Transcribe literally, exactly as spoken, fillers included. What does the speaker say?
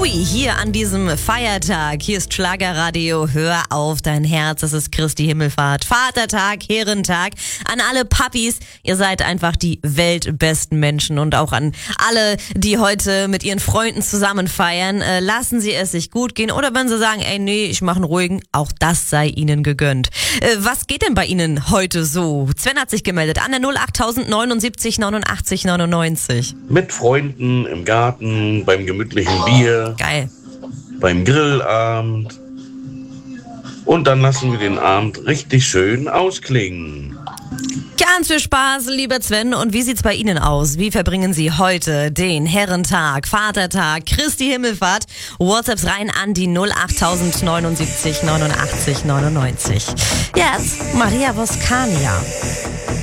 Joey hier an diesem Feiertag. Hier ist Schlagerradio. Hör auf dein Herz. Es ist Christi Himmelfahrt. Vatertag, Herrentag. An alle Papis. Ihr seid einfach die weltbesten Menschen. Und auch an alle, die heute mit ihren Freunden zusammen feiern. Äh, lassen Sie es sich gut gehen. Oder wenn Sie sagen, ey, nee, ich mache einen ruhigen. Auch das sei Ihnen gegönnt. Äh, was geht denn bei Ihnen heute so? Sven hat sich gemeldet an der null acht neunundsiebzig neunundachtzig neunundneunzig. Mit Freunden im Garten, beim gemütlichen Bier, Geil. beim Grillabend. Und dann lassen wir den Abend richtig schön ausklingen. Ganz viel Spaß, lieber Sven. Und wie sieht's bei Ihnen aus? Wie verbringen Sie heute den Herrentag, Vatertag, Christi Himmelfahrt? WhatsApps rein an die null acht neunundsiebzig neunundachtzig neunundneunzig. Jetzt Maria Voskania.